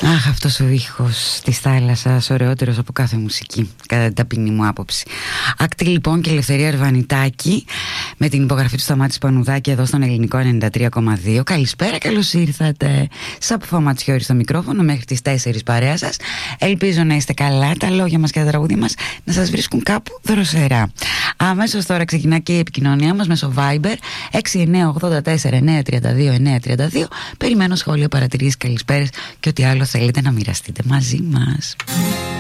Αχ, αυτός ο ήχος της θάλασσας, ωραιότερος από κάθε μουσική, κατά την ταπεινή μου άποψη. Άκτη λοιπόν και Ελευθερία Ερβανιτάκη, με την υπογραφή του Σταμάτη Πανουδάκη εδώ στον Ελληνικό 93,2. Καλησπέρα, καλώς ήρθατε. Σαπφό Ματσιώρη στο μικρόφωνο μέχρι τις 4 παρέα σας. Ελπίζω να είστε καλά, τα λόγια μας και τα τραγούδια μας να σας βρίσκουν κάπου δροσερά. Αμέσως τώρα ξεκινά και η επικοινωνία μας μέσω Viber 6984-932-932. Περιμένω σχόλια, παρατηρήσεις, καλησπέρες και ό,τι άλλο θέλετε να μοιραστείτε μαζί μας.